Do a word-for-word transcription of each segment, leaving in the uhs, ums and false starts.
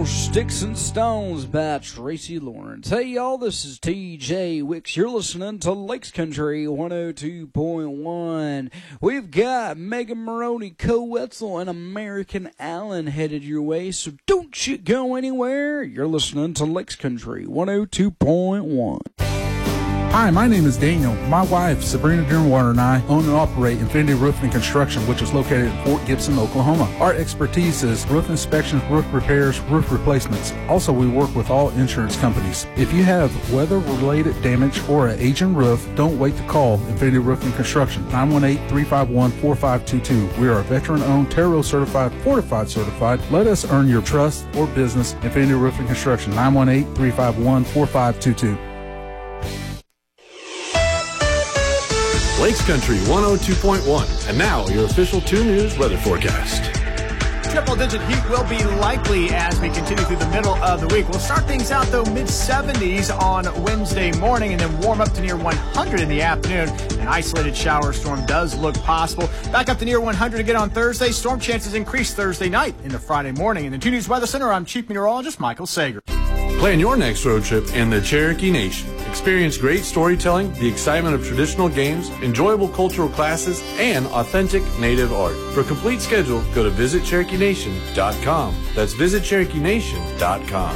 Sticks and Stones by Tracy Lawrence. Hey y'all, this is T J Wicks. You're listening to Lakes Country one oh two point one. We've got Megan Maroney, Co Wetzel, and American Allen headed your way, so don't you go anywhere. You're listening to Lakes Country one oh two point one. Hi, my name is Daniel. My wife, Sabrina Dearwater, and I own and operate Infinity Roofing and Construction, which is located in Fort Gibson, Oklahoma. Our expertise is roof inspections, roof repairs, roof replacements. Also, we work with all insurance companies. If you have weather-related damage or an aging roof, don't wait to call Infinity Roofing and Construction, nine one eight, three five one, four five two two. We are a veteran-owned, Terro certified, fortified certified. Let us earn your trust or business. Infinity Roofing and Construction, nine one eight, three five one, four five two two. Lakes Country one oh two point one. And now, your official two News weather forecast. Triple-digit heat will be likely as we continue through the middle of the week. We'll start things out, though, mid-seventies on Wednesday morning and then warm up to near one hundred in the afternoon. An isolated shower storm does look possible. Back up to near one hundred again on Thursday. Storm chances increase Thursday night into Friday morning. In the two News Weather Center, I'm Chief Meteorologist Michael Sager. Plan your next road trip in the Cherokee Nation. Experience great storytelling, the excitement of traditional games, enjoyable cultural classes, and authentic native art. For a complete schedule, go to visit cherokee nation dot com. That's visit cherokee nation dot com.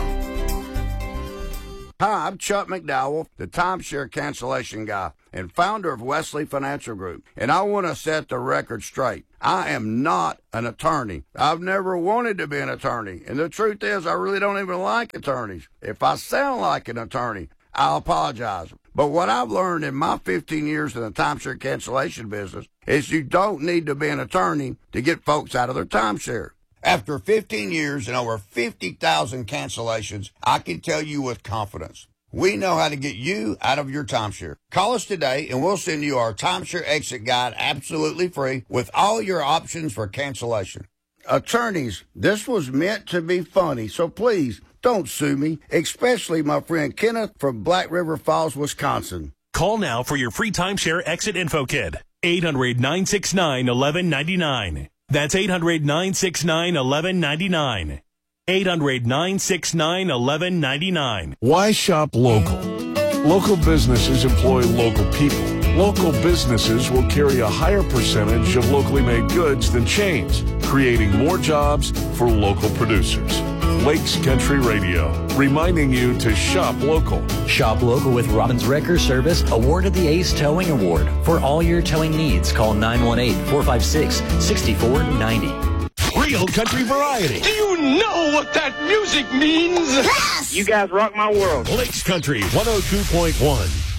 Hi, I'm Chuck McDowell, the timeshare cancellation guy and founder of Wesley Financial Group, and I want to set the record straight. I am not an attorney. I've never wanted to be an attorney, and the truth is I really don't even like attorneys. If I sound like an attorney, I'll apologize. But what I've learned in my fifteen years in the timeshare cancellation business is you don't need to be an attorney to get folks out of their timeshare. After fifteen years and over fifty thousand cancellations, I can tell you with confidence, we know how to get you out of your timeshare. Call us today and we'll send you our timeshare exit guide absolutely free with all your options for cancellation. Attorneys, this was meant to be funny, so please don't sue me, especially my friend Kenneth from Black River Falls, Wisconsin. Call now for your free timeshare exit info kit. eight hundred, nine six nine, one one nine nine. That's eight hundred, nine six nine, one one nine nine. eight hundred, nine six nine, one one nine nine. Why shop local? Local businesses employ local people. Local businesses will carry a higher percentage of locally made goods than chains, creating more jobs for local producers. Lakes Country Radio, reminding you to shop local. Shop local with Robbins Wrecker Service, awarded the Ace Towing Award. For all your towing needs, call nine one eight, four five six, six four nine zero. Real country variety. Do you know what that music means? Yes! You guys rock my world. Lakes Country one oh two point one.